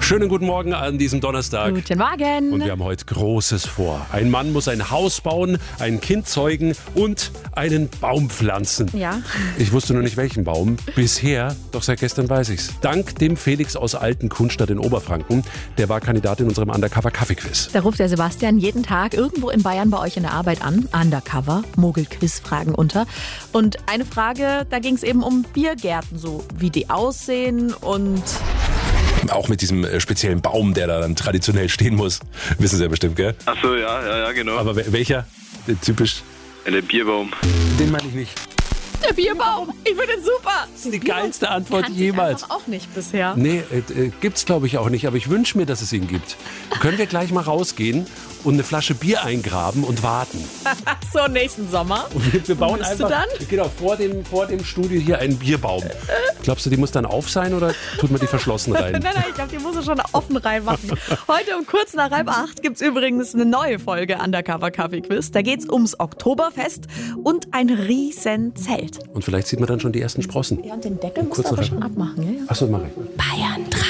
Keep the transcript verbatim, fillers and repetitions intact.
Schönen guten Morgen an diesem Donnerstag. Guten Morgen. Und wir haben heute Großes vor. Ein Mann muss ein Haus bauen, ein Kind zeugen und einen Baum pflanzen. Ja. Ich wusste nur nicht, welchen Baum. Bisher, doch seit gestern weiß ich's. Dank dem Felix aus Altenkunstadt in Oberfranken. Der war Kandidat in unserem Undercover-Kaffee-Quiz. Da ruft der Sebastian jeden Tag irgendwo in Bayern bei euch in der Arbeit an. Undercover, Mogel-Quiz-Fragen unter. Und eine Frage, da ging es eben um Biergärten, so wie die aussehen und... Auch mit diesem äh, speziellen Baum, der da dann traditionell stehen muss. Wissen Sie ja bestimmt, gell? Ach so, ja, ja, ja, genau. Aber wel- welcher? Der typisch. Ja, der Bierbaum. Den meine ich nicht. Der Bierbaum, ich finde den super. Das ist die geilste Antwort kannte jemals. Ich einfach auch nicht bisher. Nee, äh, gibt's glaube ich auch nicht, aber ich wünsche mir, dass es ihn gibt. Können wir gleich mal rausgehen und eine Flasche Bier eingraben und warten? So, nächsten Sommer. Und wir, wir bauen Willst einfach du dann? genau vor dem, vor dem Studio hier einen Bierbaum. Glaubst du, die muss dann auf sein oder tut man die verschlossen rein? Nein, nein, ich glaube, die muss er schon offen reinmachen. Heute um kurz nach halb acht gibt es übrigens eine neue Folge Undercover Kaffee Quiz. Da geht es ums Oktoberfest und ein riesen Zelt. Und vielleicht sieht man dann schon die ersten Sprossen. Ja, und den Deckel musst Kurz du aber noch- schon abmachen. Ja, ja. Achso, mach ich. Bayern drei.